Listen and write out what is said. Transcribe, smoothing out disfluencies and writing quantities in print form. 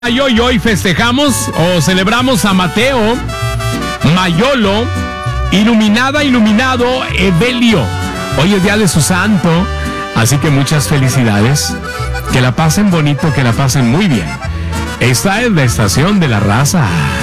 Y hoy festejamos o celebramos a Mateo, Mayolo, iluminado, Evelio. Hoy es día de su santo, así que muchas felicidades. Que la pasen bonito, que la pasen muy bien. Esta es la estación de la raza.